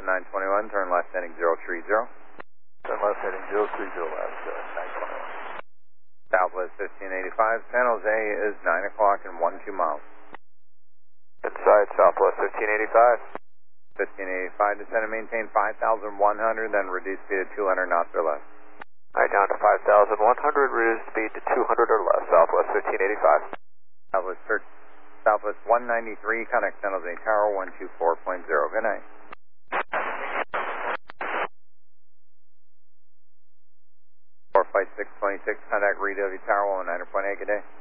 921, turn left heading 030. Turn left heading 030, last 921. Southwest 1585, San Jose is 9 o'clock and 12 miles. Inside Southwest 1585. 1585, descend and maintain 5,100, then reduce speed to 200 knots or less. Alright, down to 5,100, reduce speed to 200 or less, Southwest 1585. Southwest 193, contact San Jose Tower 124.0. Good night. Flight 626, contact RW Tower 109.8. Good day.